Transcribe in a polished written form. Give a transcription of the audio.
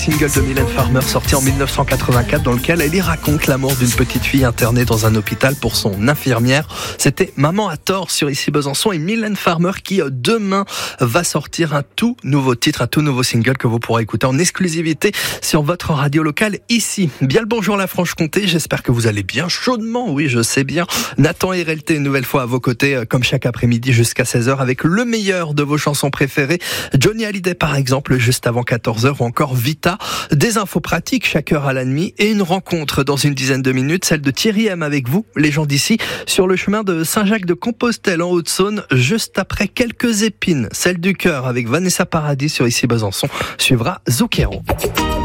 Single de Mylène Farmer sorti en 1984 dans lequel elle y raconte l'amour d'une petite fille internée dans un hôpital pour son infirmière. C'était Maman a tort sur Ici Besançon et Mylène Farmer qui demain va sortir un tout nouveau titre, un tout nouveau single que vous pourrez écouter en exclusivité sur votre radio locale ici. Bien le bonjour la Franche-Comté, j'espère que vous allez bien chaudement, oui je sais bien. Nathan et RLT une nouvelle fois à vos côtés comme chaque après-midi jusqu'à 16h avec le meilleur de vos chansons préférées. Johnny Hallyday par exemple juste avant 14h ou encore Vita. Des infos pratiques chaque heure à la nuit et une rencontre dans une dizaine de minutes, celle de Thierry M avec vous, les gens d'ici, sur le chemin de Saint-Jacques-de-Compostelle en Haute-Saône, juste après quelques épines. Celle du cœur avec Vanessa Paradis sur Ici Besançon suivra Zucchero.